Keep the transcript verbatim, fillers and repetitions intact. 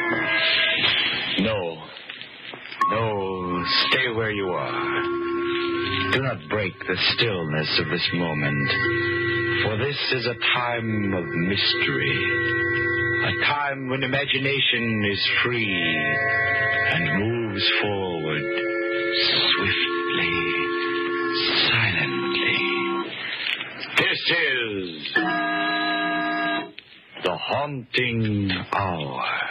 No. No, stay where you are. Do not break the stillness of this moment, for this is a time of mystery, a time when imagination is free and moves forward swiftly, silently. This is the Haunting Hour.